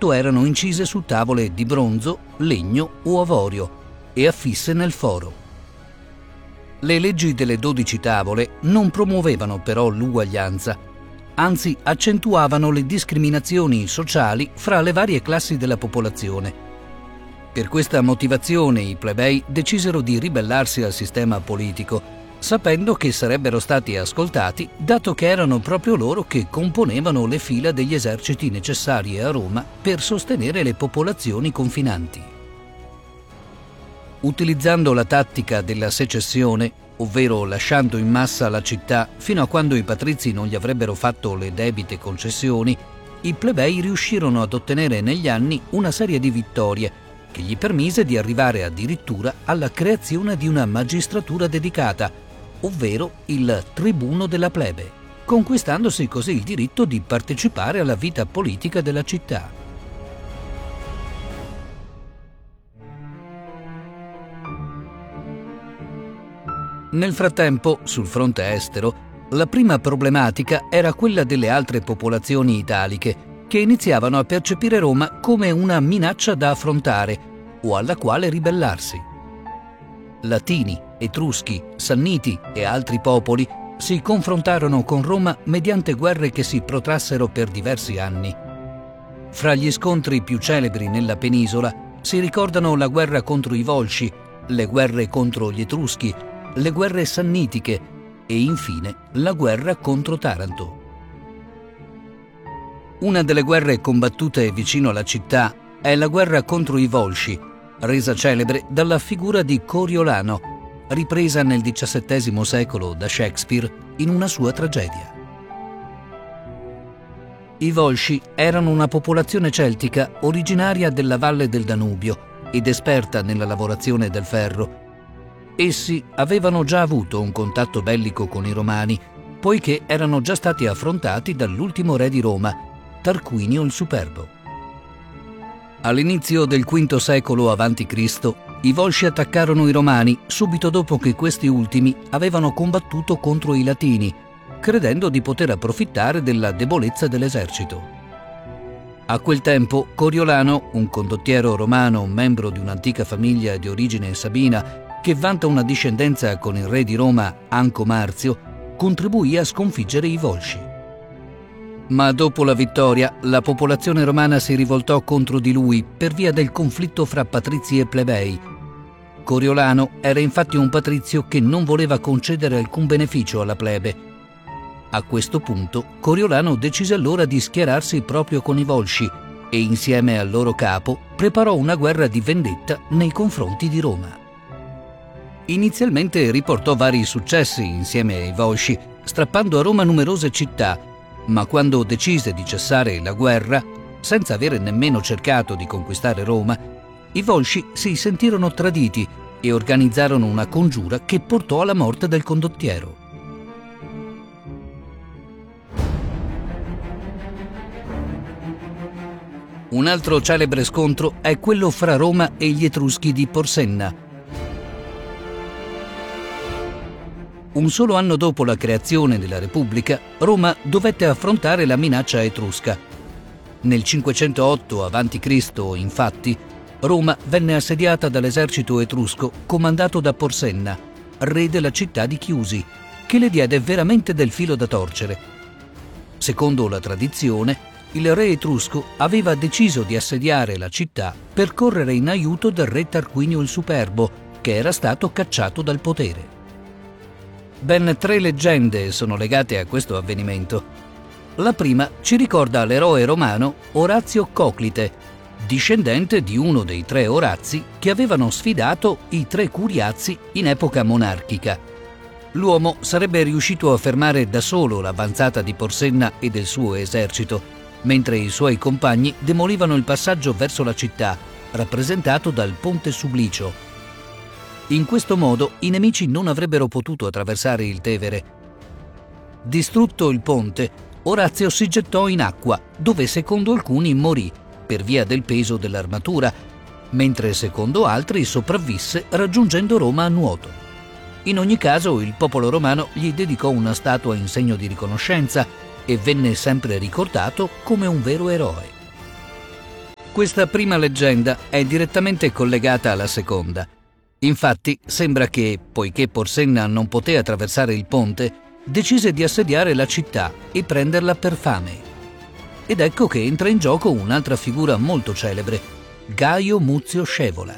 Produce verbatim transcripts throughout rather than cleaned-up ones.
soprattutto erano incise su tavole di bronzo, legno o avorio e affisse nel foro. Le leggi delle dodici tavole non promuovevano però l'uguaglianza, anzi accentuavano le discriminazioni sociali fra le varie classi della popolazione. Per questa motivazione i plebei decisero di ribellarsi al sistema politico, sapendo che sarebbero stati ascoltati, dato che erano proprio loro che componevano le fila degli eserciti necessari a Roma per sostenere le popolazioni confinanti. Utilizzando la tattica della secessione, ovvero lasciando in massa la città fino a quando i patrizi non gli avrebbero fatto le debite concessioni, i plebei riuscirono ad ottenere negli anni una serie di vittorie che gli permise di arrivare addirittura alla creazione di una magistratura dedicata, ovvero il tribuno della plebe, conquistandosi così il diritto di partecipare alla vita politica della città. Nel frattempo, sul fronte estero, la prima problematica era quella delle altre popolazioni italiche, che iniziavano a percepire Roma come una minaccia da affrontare o alla quale ribellarsi. Latini, Etruschi, Sanniti e altri popoli si confrontarono con Roma mediante guerre che si protrassero per diversi anni. Fra gli scontri più celebri nella penisola si ricordano la guerra contro i Volsci, le guerre contro gli Etruschi, le guerre sannitiche e infine la guerra contro Taranto. Una delle guerre combattute vicino alla città è la guerra contro i Volsci, resa celebre dalla figura di Coriolano, ripresa nel diciassettesimo secolo da Shakespeare in una sua tragedia. I Volsci erano una popolazione celtica originaria della valle del Danubio ed esperta nella lavorazione del ferro. Essi avevano già avuto un contatto bellico con i Romani, poiché erano già stati affrontati dall'ultimo re di Roma, Tarquinio il Superbo. All'inizio del quinto secolo avanti Cristo, i Volsci attaccarono i Romani subito dopo che questi ultimi avevano combattuto contro i Latini, credendo di poter approfittare della debolezza dell'esercito. A quel tempo Coriolano, un condottiero romano, membro di un'antica famiglia di origine sabina, che vanta una discendenza con il re di Roma Anco Marzio, contribuì a sconfiggere i Volsci. Ma dopo la vittoria, la popolazione romana si rivoltò contro di lui per via del conflitto fra patrizi e plebei. Coriolano era infatti un patrizio che non voleva concedere alcun beneficio alla plebe. A questo punto, Coriolano decise allora di schierarsi proprio con i Volsci e insieme al loro capo preparò una guerra di vendetta nei confronti di Roma. Inizialmente riportò vari successi insieme ai Volsci, strappando a Roma numerose città, ma quando decise di cessare la guerra, senza avere nemmeno cercato di conquistare Roma, i Volsci si sentirono traditi e organizzarono una congiura che portò alla morte del condottiero. Un altro celebre scontro è quello fra Roma e gli Etruschi di Porsenna. Un solo anno dopo la creazione della Repubblica, Roma dovette affrontare la minaccia etrusca. Nel cinquecentootto avanti Cristo, infatti, Roma venne assediata dall'esercito etrusco comandato da Porsenna, re della città di Chiusi, che le diede veramente del filo da torcere. Secondo la tradizione, il re etrusco aveva deciso di assediare la città per correre in aiuto del re Tarquinio il Superbo, che era stato cacciato dal potere. Ben tre leggende sono legate a questo avvenimento. La prima ci ricorda l'eroe romano Orazio Coclite, discendente di uno dei tre Orazi che avevano sfidato i tre Curiazi in epoca monarchica. L'uomo sarebbe riuscito a fermare da solo l'avanzata di Porsenna e del suo esercito, mentre i suoi compagni demolivano il passaggio verso la città, rappresentato dal Ponte Sublicio. In questo modo i nemici non avrebbero potuto attraversare il Tevere. Distrutto il ponte, Orazio si gettò in acqua, dove secondo alcuni morì per via del peso dell'armatura, mentre secondo altri sopravvisse raggiungendo Roma a nuoto. In ogni caso il popolo romano gli dedicò una statua in segno di riconoscenza e venne sempre ricordato come un vero eroe. Questa prima leggenda è direttamente collegata alla seconda. Infatti, sembra che, poiché Porsenna non poté attraversare il ponte, decise di assediare la città e prenderla per fame. Ed ecco che entra in gioco un'altra figura molto celebre, Gaio Muzio Scevola.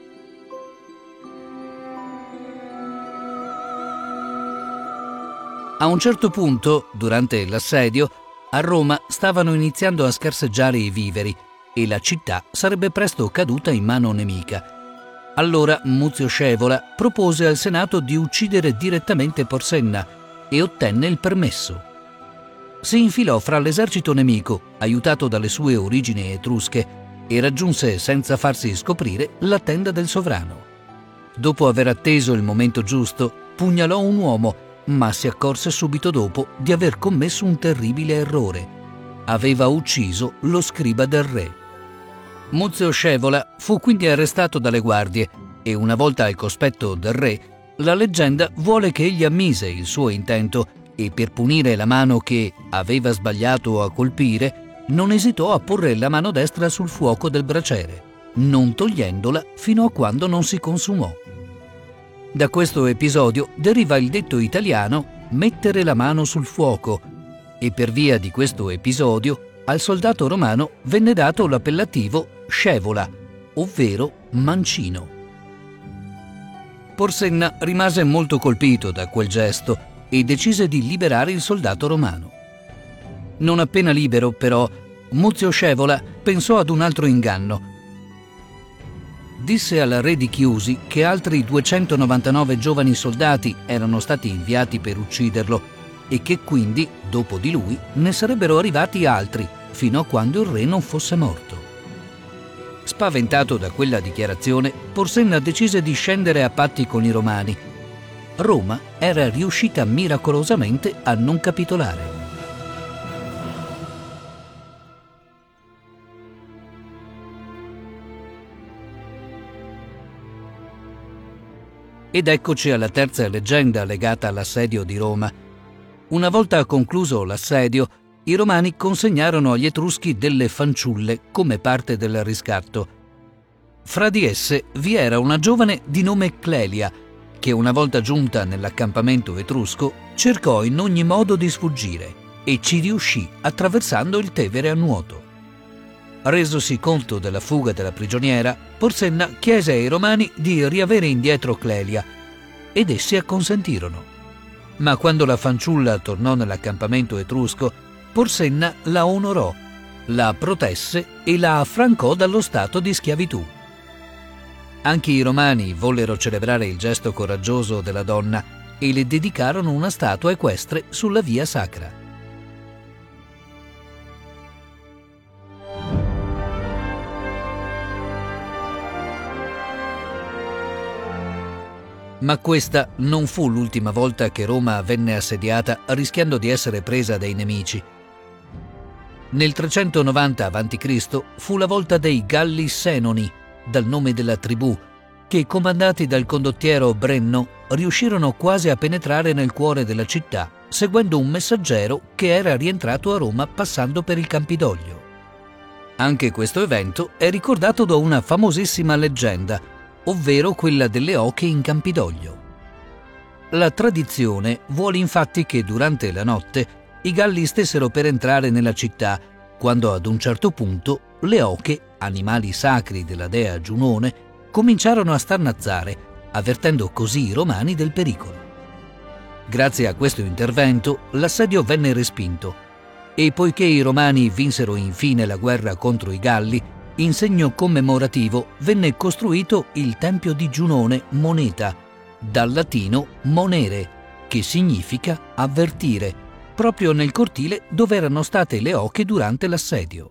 A un certo punto, durante l'assedio, a Roma stavano iniziando a scarseggiare i viveri e la città sarebbe presto caduta in mano nemica. Allora Muzio Scevola propose al Senato di uccidere direttamente Porsenna e ottenne il permesso. Si infilò fra l'esercito nemico, aiutato dalle sue origini etrusche, e raggiunse senza farsi scoprire la tenda del sovrano. Dopo aver atteso il momento giusto, pugnalò un uomo, ma si accorse subito dopo di aver commesso un terribile errore. Aveva ucciso lo scriba del re. Muzio Scevola fu quindi arrestato dalle guardie e una volta al cospetto del re, la leggenda vuole che egli ammise il suo intento e per punire la mano che aveva sbagliato a colpire, non esitò a porre la mano destra sul fuoco del braciere, non togliendola fino a quando non si consumò. Da questo episodio deriva il detto italiano mettere la mano sul fuoco e per via di questo episodio al soldato romano venne dato l'appellativo Scevola, ovvero mancino. Porsenna rimase molto colpito da quel gesto e decise di liberare il soldato romano. Non appena libero, però, Muzio Scevola pensò ad un altro inganno. Disse al re di Chiusi che altri duecentonovantanove giovani soldati erano stati inviati per ucciderlo e che quindi, dopo di lui, ne sarebbero arrivati altri, fino a quando il re non fosse morto. Spaventato da quella dichiarazione, Porsenna decise di scendere a patti con i romani. Roma era riuscita miracolosamente a non capitolare. Ed eccoci alla terza leggenda legata all'assedio di Roma. Una volta concluso l'assedio, i romani consegnarono agli Etruschi delle fanciulle come parte del riscatto. Fra di esse vi era una giovane di nome Clelia, che una volta giunta nell'accampamento etrusco cercò in ogni modo di sfuggire e ci riuscì attraversando il Tevere a nuoto. Resosi conto della fuga della prigioniera, Porsenna chiese ai romani di riavere indietro Clelia ed essi acconsentirono. Ma quando la fanciulla tornò nell'accampamento etrusco, Porsenna la onorò, la protesse e la affrancò dallo stato di schiavitù. Anche i romani vollero celebrare il gesto coraggioso della donna e le dedicarono una statua equestre sulla via sacra. Ma questa non fu l'ultima volta che Roma venne assediata rischiando di essere presa dai nemici. Nel trecentonovanta avanti Cristo fu la volta dei Galli Senoni, dal nome della tribù, che comandati dal condottiero Brenno riuscirono quasi a penetrare nel cuore della città seguendo un messaggero che era rientrato a Roma passando per il Campidoglio. Anche questo evento è ricordato da una famosissima leggenda, ovvero quella delle oche in Campidoglio. La tradizione vuole infatti che durante la notte i Galli stessero per entrare nella città, quando ad un certo punto le oche, animali sacri della dea Giunone, cominciarono a starnazzare, avvertendo così i romani del pericolo. Grazie a questo intervento l'assedio venne respinto e poiché i romani vinsero infine la guerra contro i Galli, in segno commemorativo venne costruito il tempio di Giunone Moneta, dal latino monere, che significa avvertire, proprio nel cortile dove erano state le oche durante l'assedio.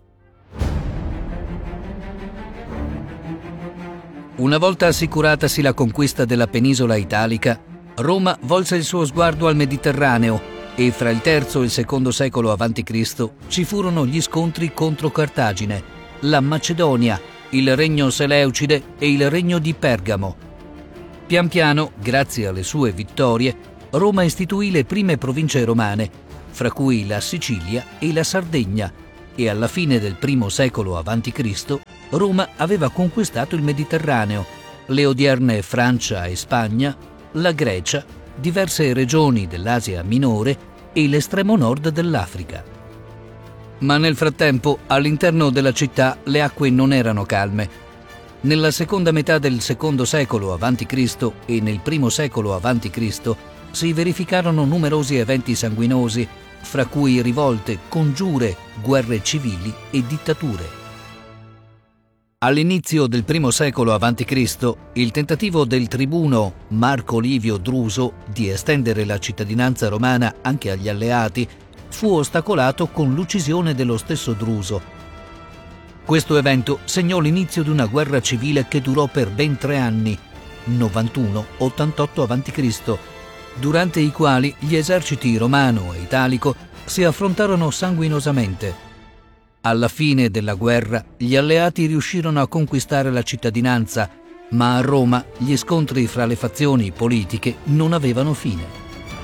Una volta assicuratasi la conquista della penisola italica, Roma volse il suo sguardo al Mediterraneo e fra il terzo e il secondo secolo avanti Cristo ci furono gli scontri contro Cartagine, la Macedonia, il regno Seleucide e il regno di Pergamo. Pian piano, grazie alle sue vittorie, Roma istituì le prime province romane, fra cui la Sicilia e la Sardegna, e alla fine del primo secolo avanti Cristo Roma aveva conquistato il Mediterraneo, le odierne Francia e Spagna, la Grecia, diverse regioni dell'Asia minore e l'estremo nord dell'Africa. Ma nel frattempo, all'interno della città, le acque non erano calme. Nella seconda metà del secondo secolo avanti Cristo e nel primo secolo avanti Cristo si verificarono numerosi eventi sanguinosi, fra cui rivolte, congiure, guerre civili e dittature. All'inizio del primo secolo avanti Cristo, il tentativo del tribuno Marco Livio Druso di estendere la cittadinanza romana anche agli alleati fu ostacolato con l'uccisione dello stesso Druso. Questo evento segnò l'inizio di una guerra civile che durò per ben tre anni, novantuno ottantotto avanti Cristo, durante i quali gli eserciti romano e italico si affrontarono sanguinosamente. Alla fine della guerra, gli alleati riuscirono a conquistare la cittadinanza, ma a Roma gli scontri fra le fazioni politiche non avevano fine.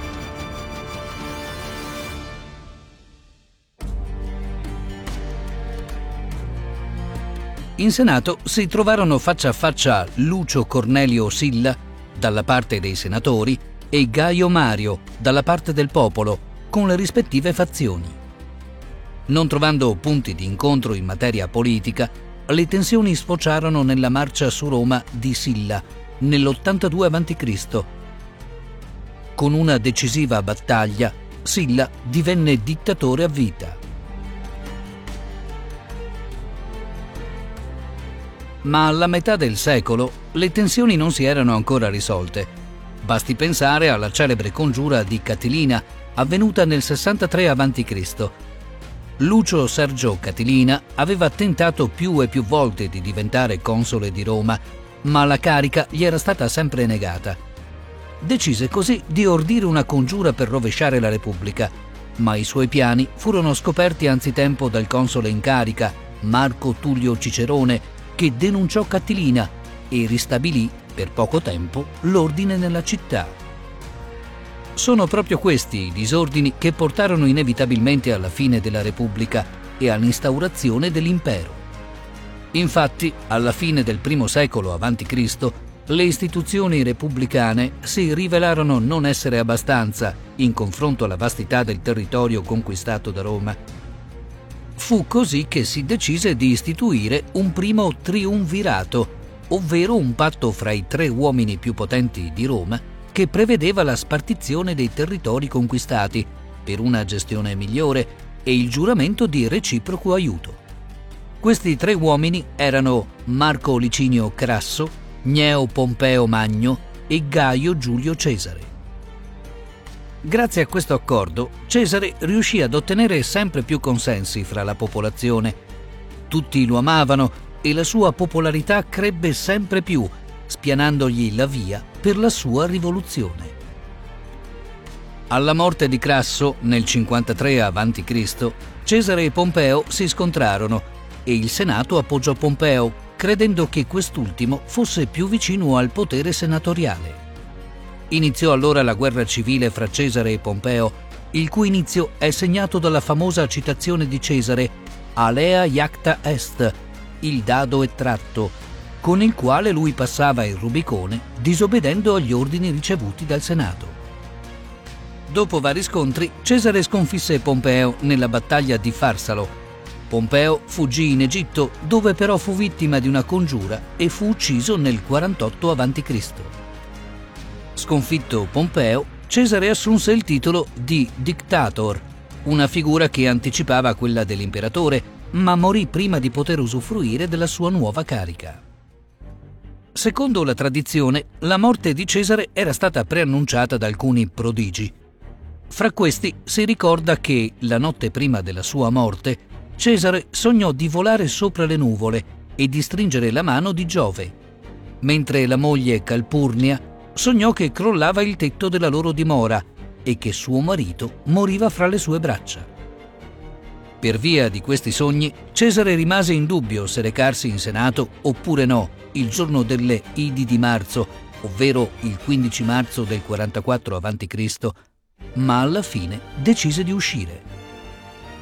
In Senato si trovarono faccia a faccia Lucio Cornelio Silla, dalla parte dei senatori, e Gaio Mario, dalla parte del popolo, con le rispettive fazioni. Non trovando punti di incontro in materia politica, le tensioni sfociarono nella marcia su Roma di Silla, nell'ottantadue avanti Cristo. Con una decisiva battaglia, Silla divenne dittatore a vita. Ma alla metà del secolo le tensioni non si erano ancora risolte. Basti pensare alla celebre congiura di Catilina, avvenuta nel sessantatré avanti Cristo. Lucio Sergio Catilina aveva tentato più e più volte di diventare console di Roma, ma la carica gli era stata sempre negata. Decise così di ordire una congiura per rovesciare la Repubblica, ma i suoi piani furono scoperti anzitempo dal console in carica, Marco Tullio Cicerone, che denunciò Catilina e ristabilì per poco tempo l'ordine nella città. Sono proprio questi i disordini che portarono inevitabilmente alla fine della Repubblica e all'instaurazione dell'impero. Infatti, alla fine del primo secolo avanti Cristo, le istituzioni repubblicane si rivelarono non essere abbastanza in confronto alla vastità del territorio conquistato da Roma. Fu così che si decise di istituire un primo triumvirato, ovvero un patto fra i tre uomini più potenti di Roma che prevedeva la spartizione dei territori conquistati per una gestione migliore e il giuramento di reciproco aiuto. Questi tre uomini erano Marco Licinio Crasso, Gneo Pompeo Magno e Gaio Giulio Cesare. Grazie a questo accordo, Cesare riuscì ad ottenere sempre più consensi fra la popolazione. Tutti lo amavano e la sua popolarità crebbe sempre più, spianandogli la via per la sua rivoluzione. Alla morte di Crasso, nel cinquantatré avanti Cristo, Cesare e Pompeo si scontrarono e il Senato appoggiò Pompeo, credendo che quest'ultimo fosse più vicino al potere senatoriale. Iniziò allora la guerra civile fra Cesare e Pompeo, il cui inizio è segnato dalla famosa citazione di Cesare «Alea iacta est», il dado è tratto, con il quale lui passava il Rubicone disobbedendo agli ordini ricevuti dal Senato. Dopo vari scontri, Cesare sconfisse Pompeo nella battaglia di Farsalo. Pompeo fuggì in Egitto, dove però fu vittima di una congiura e fu ucciso nel quarantotto avanti Cristo. Sconfitto Pompeo, Cesare assunse il titolo di Dictator, una figura che anticipava quella dell'imperatore, ma morì prima di poter usufruire della sua nuova carica. Secondo la tradizione, la morte di Cesare era stata preannunciata da alcuni prodigi. Fra questi si ricorda che, la notte prima della sua morte, Cesare sognò di volare sopra le nuvole e di stringere la mano di Giove, mentre la moglie Calpurnia sognò che crollava il tetto della loro dimora e che suo marito moriva fra le sue braccia. Per via di questi sogni, Cesare rimase in dubbio se recarsi in Senato oppure no il giorno delle Idi di marzo, ovvero il quindici marzo del quarantaquattro avanti Cristo, ma alla fine decise di uscire.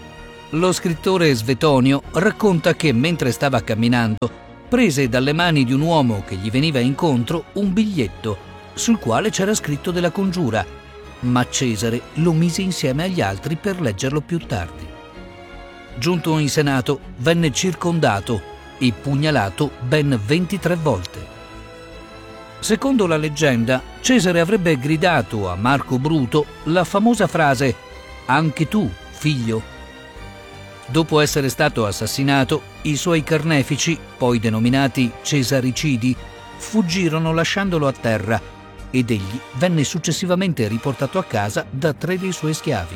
Lo scrittore Svetonio racconta che mentre stava camminando prese dalle mani di un uomo che gli veniva incontro un biglietto sul quale c'era scritto della congiura, ma Cesare lo mise insieme agli altri per leggerlo più tardi. Giunto in Senato, venne circondato e pugnalato ben ventitré volte. Secondo la leggenda, Cesare avrebbe gridato a Marco Bruto la famosa frase «Anche tu, figlio». Dopo essere stato assassinato, i suoi carnefici, poi denominati Cesaricidi, fuggirono lasciandolo a terra ed egli venne successivamente riportato a casa da tre dei suoi schiavi.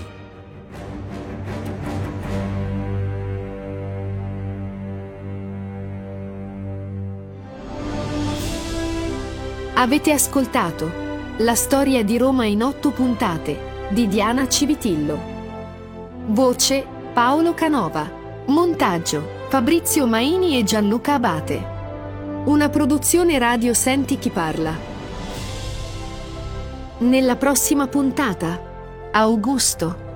Avete ascoltato La storia di Roma in otto puntate di Diana Civitillo. Voce Paolo Canova. Montaggio Fabrizio Maini e Gianluca Abate. Una produzione radio Senti chi parla. Nella prossima puntata, Augusto.